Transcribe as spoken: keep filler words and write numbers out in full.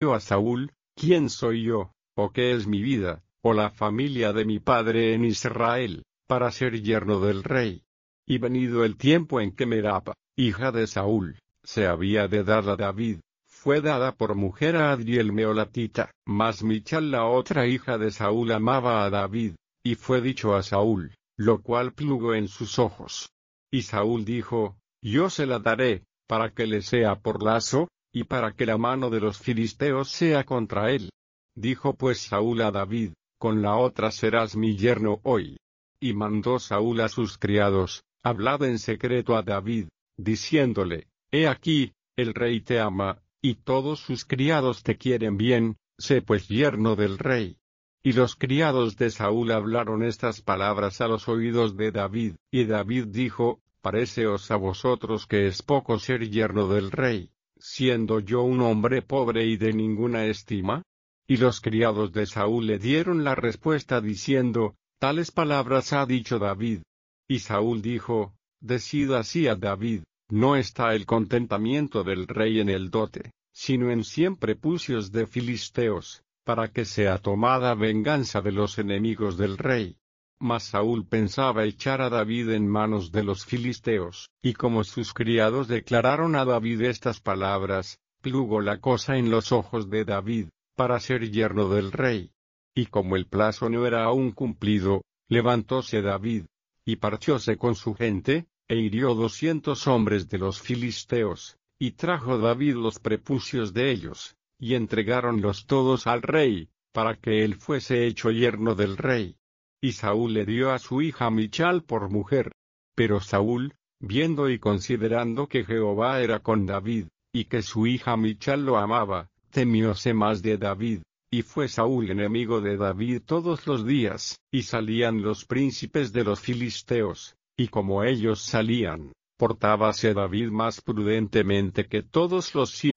a Saúl: ¿Quién soy yo, o qué es mi vida, o la familia de mi padre en Israel, para ser yerno del rey? Y venido el tiempo en que Merab, hija de Saúl, se había de dar a David, fue dada por mujer a Adriel Meolatita. Mas Michal, la otra hija de Saúl, amaba a David, y fue dicho a Saúl, lo cual plugo en sus ojos. Y Saúl dijo: Yo se la daré, para que le sea por lazo, y para que la mano de los filisteos sea contra él. Dijo pues Saúl a David: Con la otra serás mi yerno hoy. Y mandó Saúl a sus criados: Hablad en secreto a David, diciéndole: He aquí, el rey te ama, y todos sus criados te quieren bien, sé pues yerno del rey. Y los criados de Saúl hablaron estas palabras a los oídos de David, y David dijo: ¿Paréceos a vosotros que es poco ser yerno del rey, siendo yo un hombre pobre y de ninguna estima? Y los criados de Saúl le dieron la respuesta diciendo: Tales palabras ha dicho David. Y Saúl dijo: Decid así a David: No está el contentamiento del rey en el dote, sino en cien prepucios de filisteos, para que sea tomada venganza de los enemigos del rey. Mas Saúl pensaba echar a David en manos de los filisteos, y como sus criados declararon a David estas palabras, plugo la cosa en los ojos de David, para ser yerno del rey. Y como el plazo no era aún cumplido, levantóse David, y partióse con su gente, e hirió doscientos hombres de los filisteos, y trajo David los prepucios de ellos, y entregáronlos todos al rey, para que él fuese hecho yerno del rey. Y Saúl le dio a su hija Michal por mujer. Pero Saúl, viendo y considerando que Jehová era con David, y que su hija Michal lo amaba, temióse más de David, y fue Saúl enemigo de David todos los días. Y salían los príncipes de los filisteos, y como ellos salían, portábase David más prudentemente que todos los